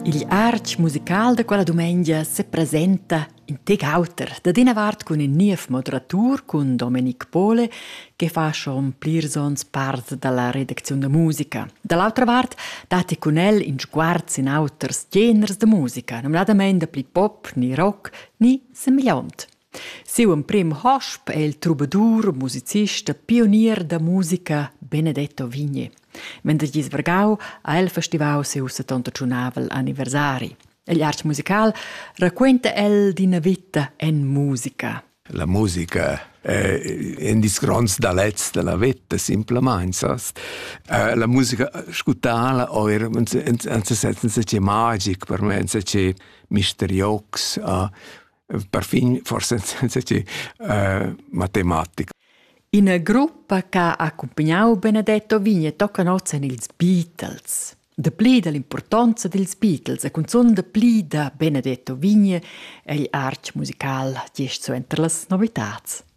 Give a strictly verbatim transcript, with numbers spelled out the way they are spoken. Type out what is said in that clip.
Il arch musical de quella domenica se presenta in teg auter, da dina vart con un niev moderatur, con Domenic Pole, che fa schon plirsons part dalla redazione de musica. Dall'altra vart date con el in sguards in auters geners de musica, non nadamente pli pop, ni rock, ni semigliont. Siu un prim hosp è il troubadour, musicista, pionier da musica Benedetto Vigni. Mentre gli svergau a el festival siu settantacinquavel anniversari. Gli arts musical racconta el di una vita en musica. La musica è un disgrons da lez della vita, semplicemente. Uh, la musica scutala o era un se magic per me, un se misteriox, uh, perfin forse un se uh, matematic. In una gruppa che ha accompagnato Benedetto Vigni tocca nozzen ils Beatles. De pli dell'importanza dels Beatles e con son de pli da Benedetto Vigni e gli arch musical gest so enter las novitats.